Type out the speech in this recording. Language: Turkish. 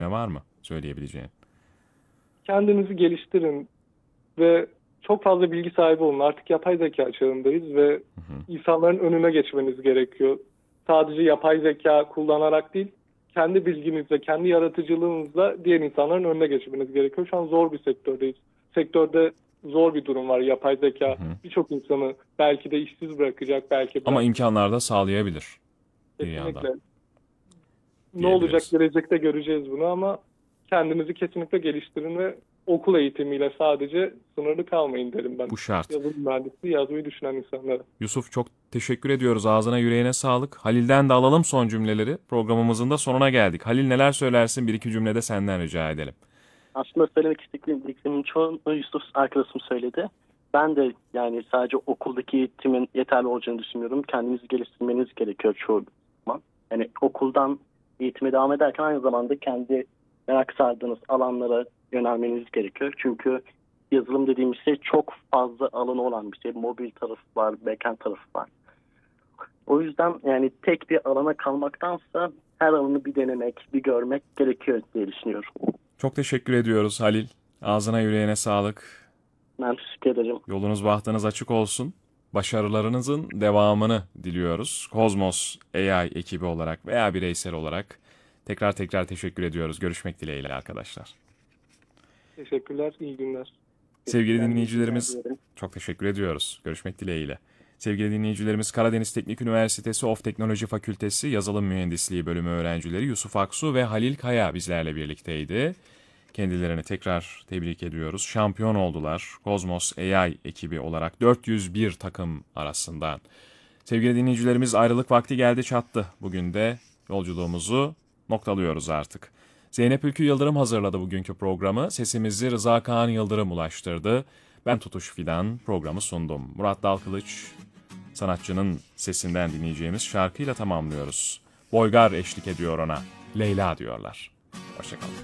var mı söyleyebileceğin? Kendinizi geliştirin ve çok fazla bilgi sahibi olun. Artık yapay zeka çağındayız ve Hı hı. insanların önüne geçmeniz gerekiyor. Sadece yapay zeka kullanarak değil, kendi bilginizle, kendi yaratıcılığınızla diğer insanların önüne geçmeniz gerekiyor. Şu an zor bir sektördeyiz. Sektörde zor bir durum var. Yapay Hı zeka hı. birçok insanı belki de işsiz bırakacak, belki Ama bırakmayacak. imkanlar da sağlayabilir bir yandan Kesinlikle. Ne olacak diyebiliriz. gelecekte göreceğiz bunu ama kendinizi kesinlikle geliştirin ve okul eğitimiyle sadece sınırlı kalmayın derim ben. Bu şart. Yazılım mühendisliği yazmayı düşünen insanlara. Yusuf, çok teşekkür ediyoruz. Ağzına yüreğine sağlık. Halil'den de alalım son cümleleri. Programımızın da sonuna geldik. Halil, neler söylersin? Bir iki cümlede senden rica edelim. Aslında söylemek istediklerimin çoğunu Yusuf arkadaşım söyledi. Ben de yani sadece okuldaki eğitimin yeterli olacağını düşünmüyorum. Kendinizi geliştirmeniz gerekiyor çoğu zaman. Yani okuldan eğitime devam ederken aynı zamanda kendi merak sardığınız alanlara yönelmeniz gerekiyor. Çünkü yazılım dediğimiz şey çok fazla alanı olan bir şey. Mobil tarafı var, backend tarafı var. O yüzden yani tek bir alana kalmaktansa her alanı bir denemek, bir görmek gerekiyor diye düşünüyorum. Çok teşekkür ediyoruz Halil. Ağzına yüreğine sağlık. Ben teşekkür ederim. Yolunuz bahtınız açık olsun. Başarılarınızın devamını diliyoruz. Kozmos AI ekibi olarak veya bireysel olarak tekrar teşekkür ediyoruz. Görüşmek dileğiyle arkadaşlar. Teşekkürler, iyi günler. Sevgili Ben de rica dinleyicilerimiz, ederim. çok teşekkür ediyoruz. Görüşmek dileğiyle. Sevgili dinleyicilerimiz, Karadeniz Teknik Üniversitesi Of Teknoloji Fakültesi Yazılım Mühendisliği bölümü öğrencileri Yusuf Aksu ve Halil Kaya bizlerle birlikteydi. Kendilerini tekrar tebrik ediyoruz. Şampiyon oldular. Kozmos AI ekibi olarak 401 takım arasından. Sevgili dinleyicilerimiz, ayrılık vakti geldi çattı. Bugün de yolculuğumuzu noktalıyoruz artık. Zeynep Ülkü Yıldırım hazırladı bugünkü programı. Sesimizi Rıza Kaan Yıldırım ulaştırdı. Ben Tutuş Fidan programı sundum. Murat Dalkılıç sanatçının sesinden dinleyeceğimiz şarkıyla tamamlıyoruz. Boygar eşlik ediyor ona. Leyla diyorlar. Hoşçakalın.